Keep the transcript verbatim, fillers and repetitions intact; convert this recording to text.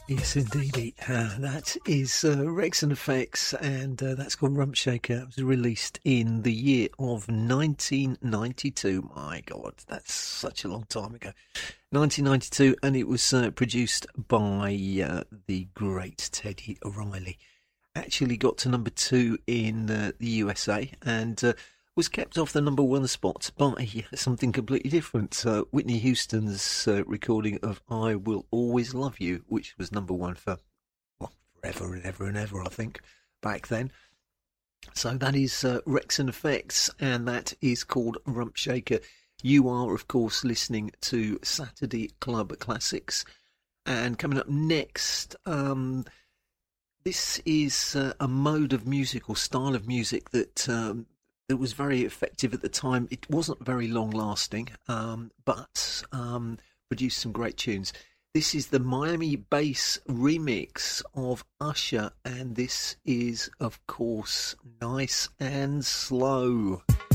Yes, indeedy. Uh, that is uh, Rex and Effects, and uh, that's called Rump Shaker. It was released in the year of nineteen ninety-two. My God, that's such a long time ago. nineteen ninety-two, and it was uh, produced by uh, the great Teddy Riley. Actually got to number two in uh, the U S A, and uh, was kept off the number one spot by something completely different. Uh, Whitney Houston's uh, recording of I Will Always Love You, which was number one for, well, forever and ever and ever, I think, back then. So that is uh, Rex and Effects, and that is called Rump Shaker. You are, of course, listening to Saturday Club Classics. And coming up next, um, this is uh, a mode of music or style of music that... Um, It was very effective at the time. It wasn't very long-lasting, um, but um, produced some great tunes. This is the Miami Bass remix of Usher, and this is, of course, Nice and Slow.